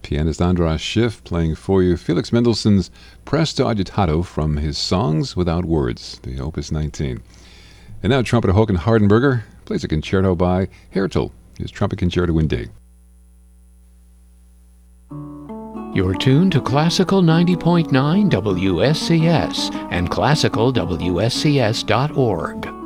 Pianist Andras Schiff playing for you Felix Mendelssohn's Presto Agitato from his Songs Without Words, the Opus 19. And now trumpeter Håkan Hardenberger plays a concerto by Hertel, his Trumpet Concerto in D. You're tuned to Classical 90.9 WSCS and classicalwscs.org.